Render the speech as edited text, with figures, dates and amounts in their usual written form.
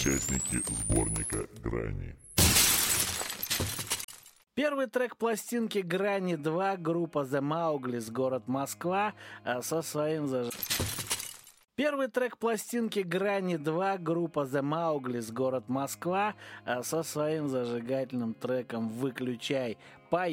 Участники сборника «Грани». Первый трек пластинки «Грани 2», группа The Maugli's, город Москва, со своим Первый трек пластинки «Грани 2», группа The Maugli's, город Москва, со своим зажигательным треком «Выключай».